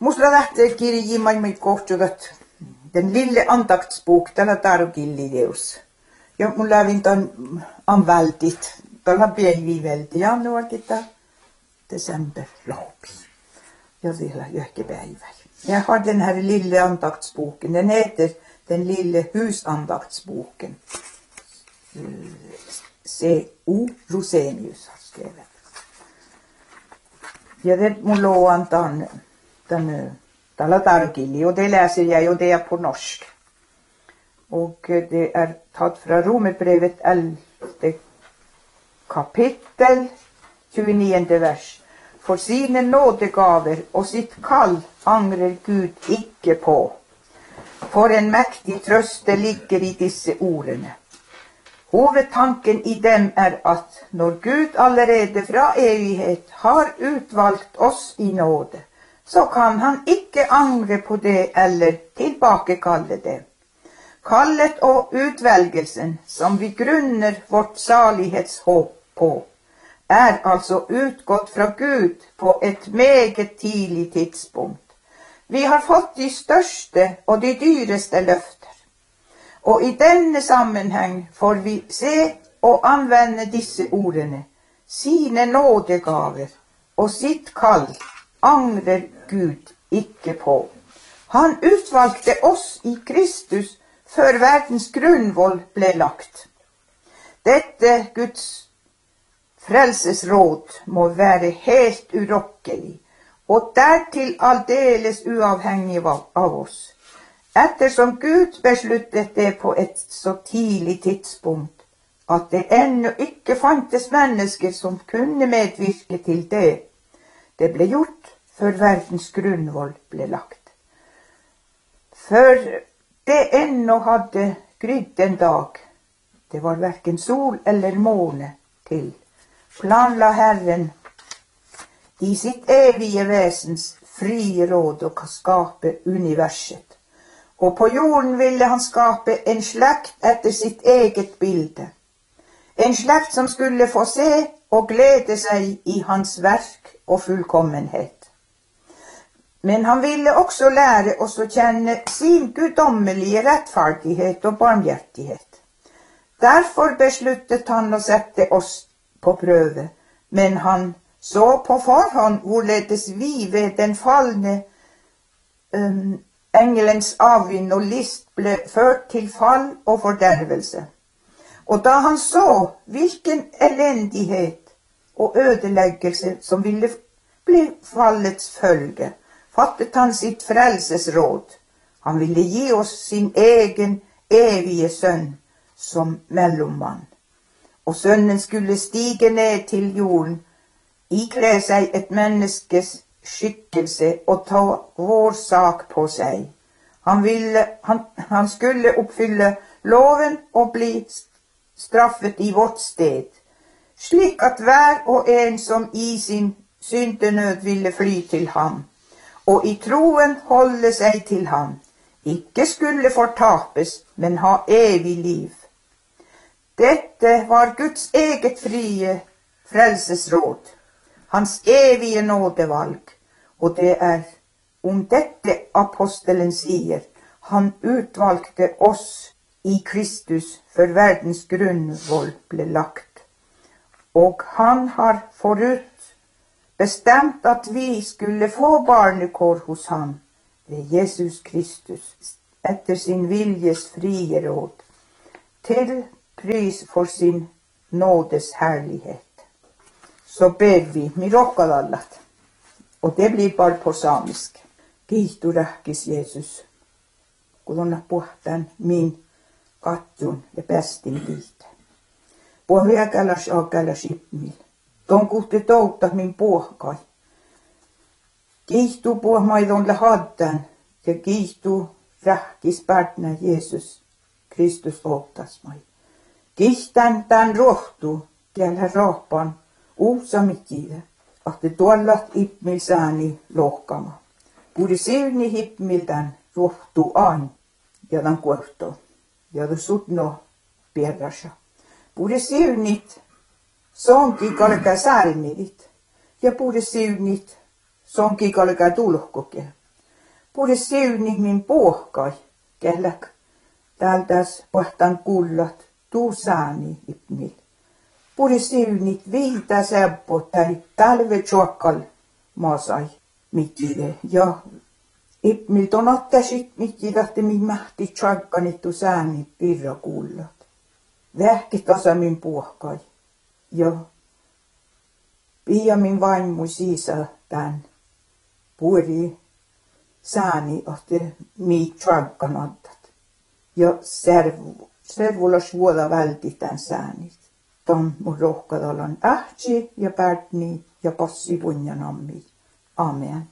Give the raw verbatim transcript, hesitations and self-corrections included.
Musta lähtee kirjiimaimmit kohtuvat. Den lille andaktsbok, tällä tarukillideus. Ja mun lävin ton on vältit. Tällä pieni välti januari kita december lopi. Ja vielä johonkin päivän. Jag har den här lille andaktsboken. Den heter Den lille husandaktsboken. C O Rosenius har skrivit. Ja det mulla on tämän, tämän tällä tarkilli. Och det läser jag och det är på norsk. Och det är tatt från Romarbrevet elfte kapitel tjugonionde vers. For sine nådegaver og sitt kall angrer Gud ikke på. For en mektig trøst det ligger i disse ordene. Hovedtanken i dem er at når Gud allerede fra evighet har utvalgt oss i nåde, så kan han ikke angre på det eller tilbakekalle det. Kallet og utvelgelsen som vi grunner vårt salighetshåp på, er altså utgått fra Gud på et meget tidlig tidspunkt. Vi har fått de største og de dyreste løfter. Og i denne sammenheng får vi se og anvende disse ordene. Sine nådegaver og sitt kall angrer Gud ikke på. Han utvalgte oss i Kristus før verdens grunnvoll ble lagt. Dette Guds frelsesråd må være helt urokkelig, og dertil aldeles uavhengig av oss. Ettersom Gud besluttet det på et så tidlig tidspunkt, at det ennå ikke fantes mennesker som kunne medvirke til det. Det ble gjort før verdens grunnvoll ble lagt. Før det ennå hadde grydd en dag, det var hverken sol eller måne til, planla Herren i sitt evige vesens frie råd å skape universet. Og på jorden ville han skape en slekt etter sitt eget bilde. En slekt som skulle få se og glede seg i hans verk og fullkommenhet. Men han ville også lære oss å kjenne sin guddommelige rettferdighet og barmhjertighet. Derfor besluttet han å sette oss på prøve, men han så på forhånd hvorledes vi ved den falne um, engelens avvind og list ble ført til fall og fordervelse. Og da han så hvilken elendighet og ødeleggelse som ville bli fallets følge, fattet han sitt frelsesråd. Han ville gi oss sin egen evige sønn som mellommann. Og sønnen skulle stige ned til jorden, ikle seg et menneskes skikkelse og ta vår sak på seg. Han, ville, han, han skulle oppfylle loven og bli straffet i vårt sted, slik at hver og en som i sin syndenød ville fly til ham, og i troen holde seg til ham, ikke skulle fortapes, men ha evig liv. Dette var Guds eget frie frelsesråd, hans evige nådevalg, og det er om dette apostelen sier, han utvalgte oss i Kristus før verdens grunnvoll ble lagt. Og han har forut bestemt at vi skulle få barnekår hos ham, ved Jesus Kristus, etter sin viljes frie råd, til pris for sin nådes herlighet. Så ber vi, vi råkar allat. Og det blir bare på samisk. Kiitos rähkis Jeesus, kun on puhtaan min katjun ja päästin kiitä. Puh hyökälläs aakälläs ipmil. Ton kuhti toutta min puhkai. Kiitos puh maidonle haddan ja kiitos rähkis pärtnä Jeesus Kristus oottas mai. Kiitän tän rohtu kielä rahpan uusamitille. Ahte tuollat ipmil sääni lohkama. Puhdi siuni hippmiltään rohtuu aan ja tämän kuohtoon. Ja tu sutno pierrasa. Puhdi siunit sonki kalka säälmilit. Ja puhdi siunit sonki kalka tulhkoke. Puri siuni min puhkai, kelläk täältäs puhtaan kullat, tuu sääni ipnil. Puri siunit viitä säppo tai talve tjokkal maasai mitille. Ja ipnil ton ottasit mittivahti min mahti tjokkanittu sääni pirra kullat. Vähki tasa min puhkai. Ja pia min vaimmu siisa tän puri sääni ohti mi tjokkanattat. Ja servu, servulas vuoda välti tän säänit. Ton mun rohkadalan ähtsi ja pärtni ja passi punjanammi. Amen.